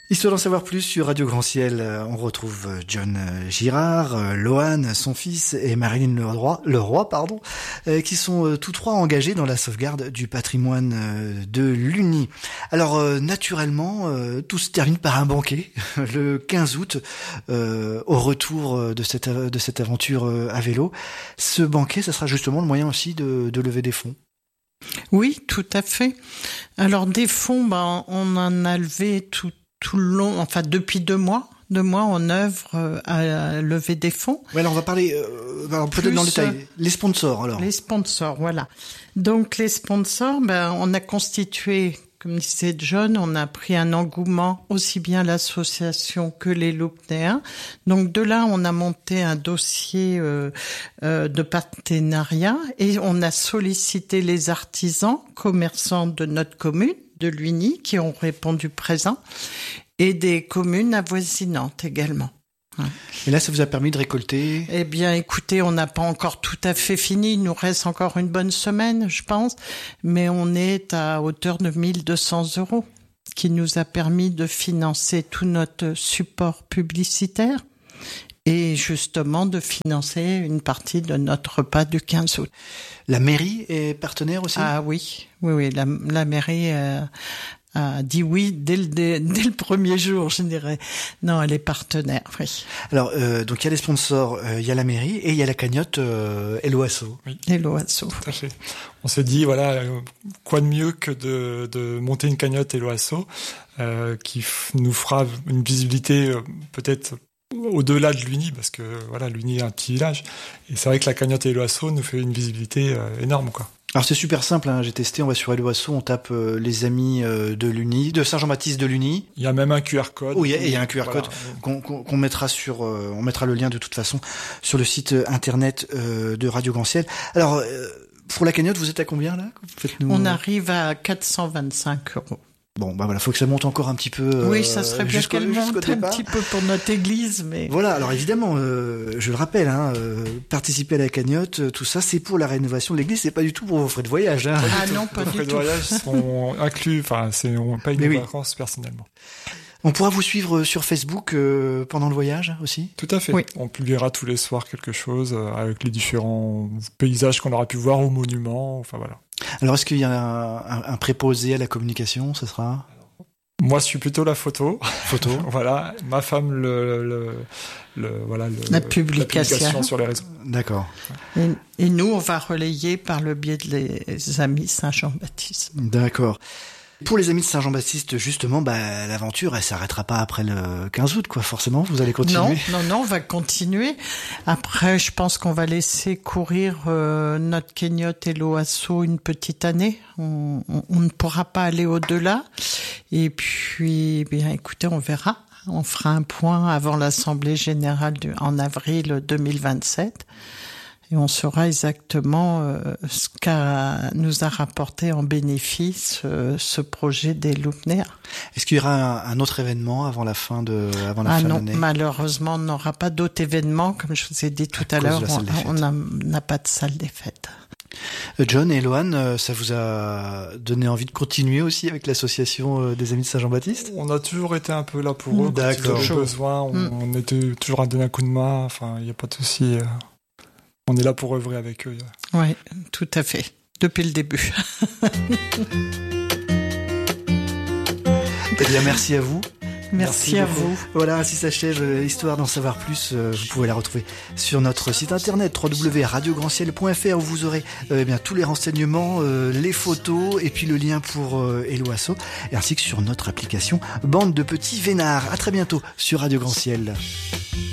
Histoire d'en savoir plus sur Radio Grand Ciel, on retrouve John Girard, Loan, son fils, et Marilyn Leroy, qui sont tous trois engagés dans la sauvegarde du patrimoine de l'Uni. Alors naturellement, tout se termine par un banquet le 15 août, au retour de cette aventure à vélo. Ce banquet, ça sera justement le moyen aussi de lever des fonds. Oui, tout à fait. Alors des fonds, on en a levé tout le long, enfin depuis 2 mois. 2 mois, on œuvre à lever des fonds. Ouais, alors on va parler peut-être dans le détail. Les sponsors, alors. Les sponsors, voilà. Donc les sponsors, on a constitué, comme disait John, on a pris un engouement, aussi bien l'association que les Loupnéens. Donc de là, on a monté un dossier de partenariat et on a sollicité les artisans, commerçants de notre commune, de l'Uni, qui ont répondu présent, et des communes avoisinantes également. Et là, ça vous a permis de récolter? Eh bien, écoutez, on n'a pas encore tout à fait fini. Il nous reste encore une bonne semaine, je pense. Mais on est à hauteur de 1 200 €, qui nous a permis de financer tout notre support publicitaire et justement de financer une partie de notre repas du 15 août. La mairie est partenaire aussi? Ah oui. La mairie a dit oui dès le premier jour, je dirais. Non, elle est partenaire, oui. Alors, donc il y a les sponsors, il y a la mairie et il y a la cagnotte Hello Asso. Oui. Hello Asso. Tout à fait. On s'est dit, voilà, quoi de mieux que de monter une cagnotte Hello Asso qui nous fera une visibilité peut-être au-delà de l'Uni, parce que voilà, l'Uni est un petit village. Et c'est vrai que la cagnotte Hello Asso nous fait une visibilité énorme, quoi. Alors c'est super simple, j'ai testé, on va sur Hello Asso, on tape les amis de l'Uni, de Saint-Jean-Baptiste de l'Uni. Il y a même un QR code. Oui, il y a un QR code qu'on mettra on mettra le lien de toute façon sur le site internet de Radio Grand Ciel. Alors pour la cagnotte, vous êtes à combien là? Faites-nous... On arrive à 425 €. Bon, voilà, faut que ça monte encore un petit peu. Oui, ça serait bien qu'elle monte un petit peu pour notre église, mais. Voilà, alors évidemment, je le rappelle, participer à la cagnotte, tout ça, c'est pour la rénovation de l'église, c'est pas du tout pour vos frais de voyage. Ah non, pas du tout. Les frais de voyage sont inclus, on paye nos vacances personnellement. On pourra vous suivre sur Facebook pendant le voyage aussi? Tout à fait. Oui. On publiera tous les soirs quelque chose avec les différents paysages qu'on aura pu voir aux monuments, enfin voilà. Alors, est-ce qu'il y a un préposé à la communication, ce sera? Moi, je suis plutôt la photo. Photo. Voilà. Ma femme, la publication sur les réseaux. D'accord. Et nous, on va relayer par le biais des amis Saint-Jean-Baptiste. D'accord. Pour les amis de Saint-Jean-Baptiste, justement, l'aventure, elle s'arrêtera pas après le 15 août, quoi. Forcément, vous allez continuer. Non, on va continuer. Après, je pense qu'on va laisser courir notre cagnotte Hello Asso une petite année. On ne pourra pas aller au-delà. Et puis, bien, écoutez, on verra. On fera un point avant l'Assemblée générale en avril 2027. Et on saura exactement ce nous a rapporté en bénéfice ce projet des Loupnéens. Est-ce qu'il y aura un autre événement avant la fin de l'année? Malheureusement, on n'aura pas d'autres événements. Comme je vous ai dit tout à l'heure, on n'a pas de salle des fêtes. John et Loan, ça vous a donné envie de continuer aussi avec l'association des Amis de Saint-Jean-Baptiste? On a toujours été un peu là pour eux. D'accord. Quand ils avaient besoin, on était toujours à donner un coup de main. Enfin, il n'y a pas de souci. On est là pour œuvrer avec eux. Oui, tout à fait. Depuis le début. Eh bien, merci à vous. Merci à vous. Voilà, ainsi s'achève l'histoire d'en savoir plus. Vous pouvez la retrouver sur notre site internet www.radiograndciel.fr où vous aurez tous les renseignements, les photos et puis le lien pour Hello Asso, ainsi que sur notre application Bande de Petits Vénards. À très bientôt sur Radio Grand Ciel.